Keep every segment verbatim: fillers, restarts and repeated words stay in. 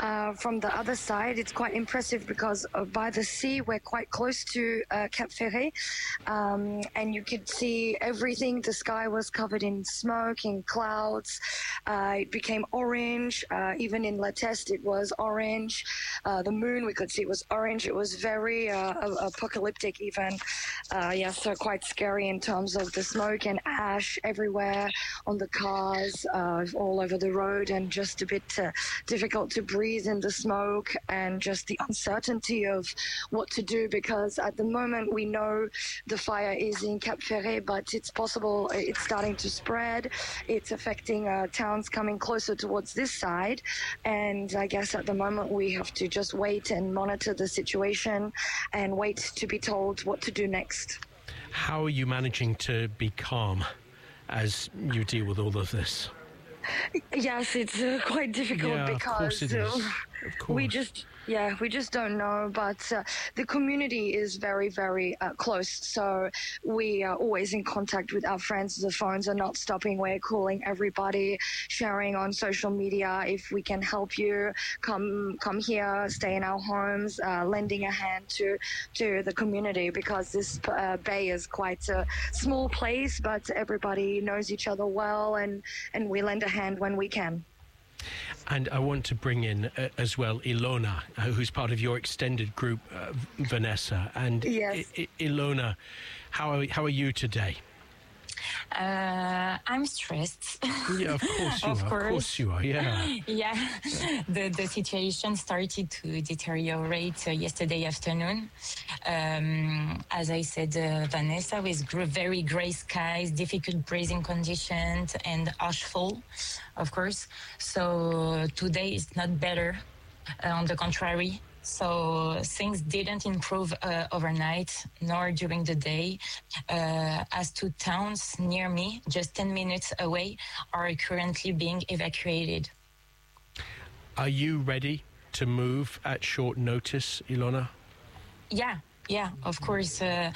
uh, from the other side, it's quite impressive because uh, by the sea, we're quite close to uh, Cap Ferret, um, and you could see everything. The sky was covered in smoke, in clouds. Uh, it became orange. Uh, even in La Teste, it was orange. Uh, the moon, we could see, it was orange. It was very uh, apocalyptic even. Uh, yeah, so quite scary in terms of the smoke and ash everywhere on the cars, uh, all over the road, and just a bit uh, difficult to breathe in the smoke, and just the uncertainty of what to do, because at the moment we know the fire is in Cap Ferret, but it's possible it's starting to spread. It's affecting uh, towns coming closer towards this side, and I guess at the moment we have to just wait and monitor the situation and wait to be told what to do next. How are you managing to be calm as you deal with all of this? Yes, it's uh, quite difficult yeah, because of course it is. Uh, Of course. we just yeah we just don't know, but uh, the community is very very uh, close, so we are always in contact with our friends. The phones are not stopping. We're calling everybody, sharing on social media. If we can help you, come come here, stay in our homes, uh, lending a hand to to the community, because this uh, bay is quite a small place, but everybody knows each other well, and and we lend a hand when we can. And I want to bring in uh, as well Ilona, uh, who's part of your extended group, uh, Vanessa. And yes. I- I- Ilona, how are, how are you today? Uh, I'm stressed. Yeah, of course you of are. Course. Of course you are, yeah. Yeah, the, the situation started to deteriorate uh, yesterday afternoon. Um, as I said, uh, Vanessa, with gr- very grey skies, difficult breathing conditions, and ashfall, of course. So today is not better. Uh, on the contrary. So things didn't improve uh, overnight, nor during the day, uh, as two towns near me, just ten minutes away, are currently being evacuated. Are you ready to move at short notice, Ilona? Yeah. Yeah, of course. Uh,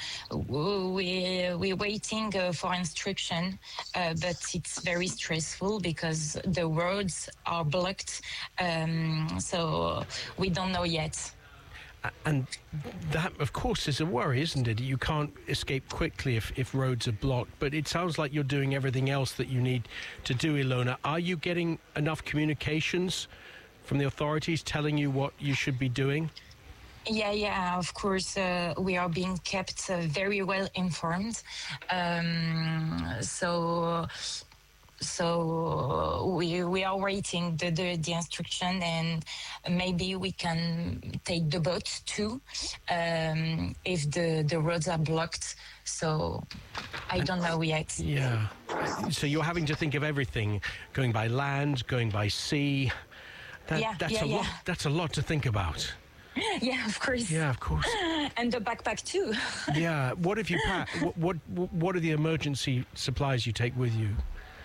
we, we're waiting uh, for instruction, uh, but it's very stressful because the roads are blocked. Um, so we don't know yet. And that, of course, is a worry, isn't it? You can't escape quickly if, if roads are blocked. But it sounds like you're doing everything else that you need to do, Ilona. Are you getting enough communications from the authorities telling you what you should be doing? Yeah, yeah, of course, uh, we are being kept uh, very well informed. Um, so, so we we are waiting the, the the instruction, and maybe we can take the boat too, um, if the the roads are blocked. So I don't know yet. Yeah. So you're having to think of everything, going by land, going by sea. That, Yeah, that's yeah, a yeah. lot. That's a lot to think about. Yeah, of course. Yeah, of course. And the backpack too. Yeah. What have you packed? What, what What are the emergency supplies you take with you?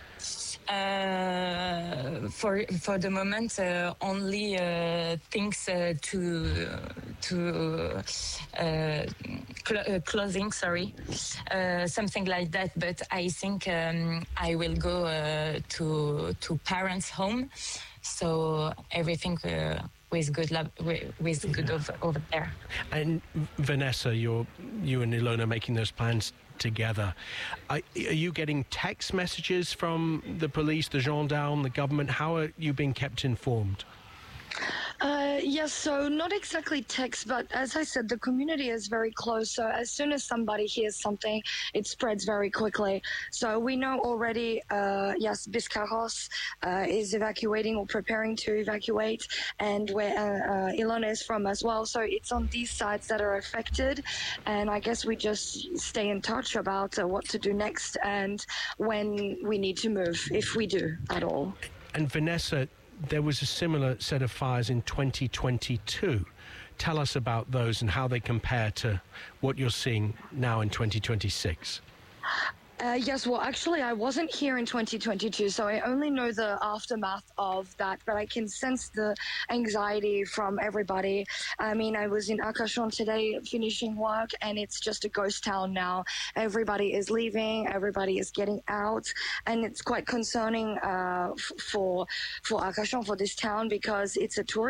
Uh, for for the moment, uh, only uh, things uh, to to uh, cl- uh, clothing. Sorry, uh, something like that. But I think um, I will go uh, to to parents' home, so everything. Uh, With good, lab, with good Yeah. over, over there. And Vanessa, you're you and Ilona making those plans together. Are, are you getting text messages from the police, the gendarmes, the government? How are you being kept informed? Uh, yes, so not exactly text, but as I said, the community is very close. So as soon as somebody hears something, it spreads very quickly. So we know already, uh, yes, Biscarrosse uh, is evacuating or preparing to evacuate, and where uh, uh, Ilona is from as well. So it's on these sides that are affected, and I guess we just stay in touch about uh, what to do next and when we need to move, if we do at all. And Vanessa, there was a similar set of fires in twenty twenty-two. Tell us about those and how they compare to what you're seeing now in twenty twenty-six. Uh, yes, well, actually, I wasn't here in twenty twenty-two, so I only know the aftermath of that, but I can sense the anxiety from everybody. I mean, I was in Arcachon today finishing work, and it's just a ghost town now. Everybody is leaving, everybody is getting out, and it's quite concerning uh, f- for, for Arcachon, for this town, because it's a tourist